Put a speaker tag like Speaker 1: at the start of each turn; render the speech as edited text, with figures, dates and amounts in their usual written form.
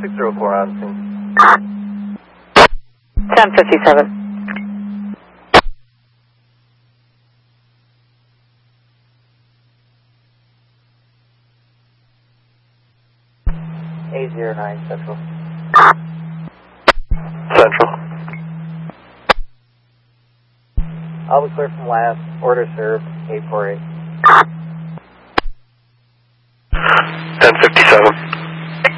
Speaker 1: 604 on scene.
Speaker 2: 1057.
Speaker 1: A09 Central.
Speaker 3: Central.
Speaker 1: I'll be clear from last. Order served. 848.